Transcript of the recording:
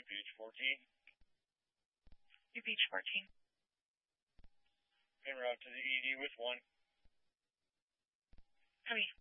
Beach 14. New Beach 14. En route to the ED with 1. Copy.